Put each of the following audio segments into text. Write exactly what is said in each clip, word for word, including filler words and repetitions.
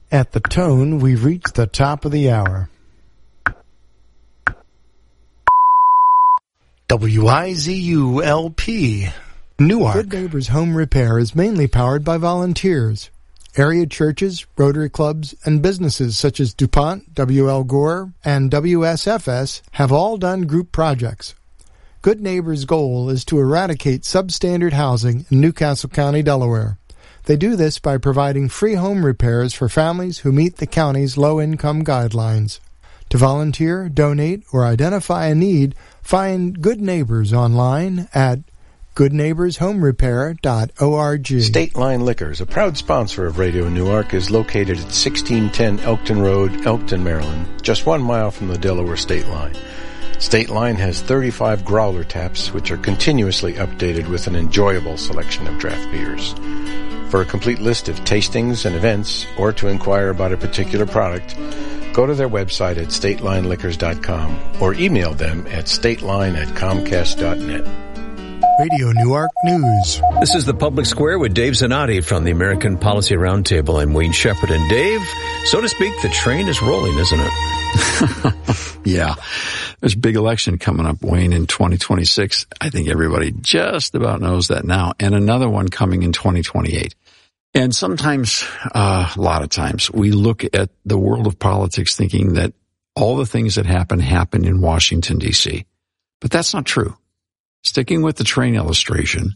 At the tone, we've reached the top of the hour. W I Z U L P, Newark. Good Neighbors Home Repair is mainly powered by volunteers. Area churches, Rotary clubs, and businesses such as DuPont, W L Gore, and W S F S have all done group projects. Good Neighbors' goal is to eradicate substandard housing in Newcastle County, Delaware. They do this by providing free home repairs for families who meet the county's low-income guidelines. To volunteer, donate, or identify a need, find Good Neighbors online at good neighbors home repair dot org. State Line Liquors, a proud sponsor of Radio Newark, is located at sixteen ten Elkton Road, Elkton, Maryland, just one mile from the Delaware state line. State Line has thirty-five growler taps, which are continuously updated with an enjoyable selection of draft beers. For a complete list of tastings and events, or to inquire about a particular product, go to their website at state line liquors dot com or email them at stateline at comcast dot net. Radio Newark News. This is the Public Square with Dave Zanotti from the American Policy Roundtable. I'm Wayne Shepherd. And Dave, so to speak, the train is rolling, isn't it? Yeah. There's a big election coming up, Wayne, in twenty twenty-six. I think everybody just about knows that now. And another one coming in twenty twenty-eight. And sometimes, uh, a lot of times, we look at the world of politics thinking that all the things that happen, happen in Washington, D C. But that's not true. Sticking with the train illustration,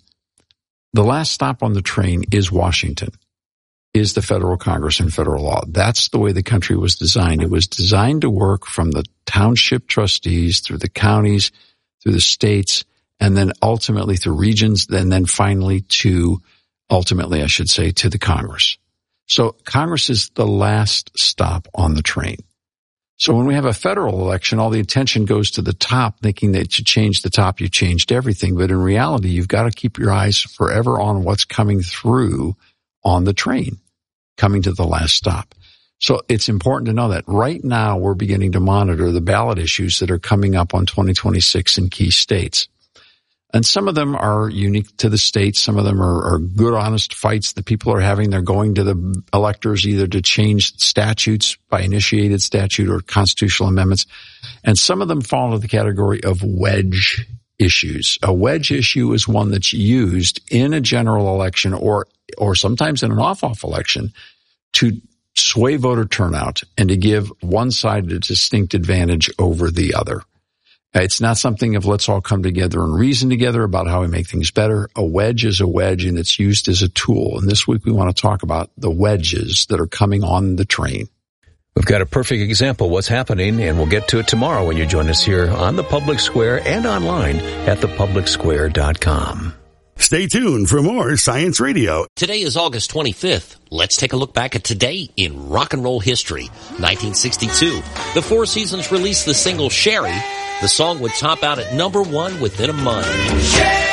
the last stop on the train is Washington, is the federal Congress and federal law. That's the way the country was designed. It was designed to work from the township trustees through the counties, through the states, and then ultimately through regions, and then finally to, ultimately, I should say, to the Congress. So Congress is the last stop on the train. So when we have a federal election, all the attention goes to the top, thinking that you change the top, you changed everything. But in reality, you've got to keep your eyes forever on what's coming through on the train, coming to the last stop. So it's important to know that right now we're beginning to monitor the ballot issues that are coming up on twenty twenty-six in key states. And some of them are unique to the states. Some of them are, are good, honest fights that people are having. They're going to the electors either to change statutes by initiated statute or constitutional amendments. And some of them fall into the category of wedge issues. A wedge issue is one that's used in a general election or, or sometimes in an off-off election to sway voter turnout and to give one side a distinct advantage over the other. It's not something of let's all come together and reason together about how we make things better. A wedge is a wedge, and it's used as a tool. And this week we want to talk about the wedges that are coming on the train. We've got a perfect example of what's happening, and we'll get to it tomorrow when you join us here on the Public Square and online at the public square dot com. Stay tuned for more Science Radio. Today is August twenty-fifth. Let's take a look back at today in rock and roll history. nineteen sixty-two, the Four Seasons released the single Sherry. The song would top out at number one within a month. Sherry!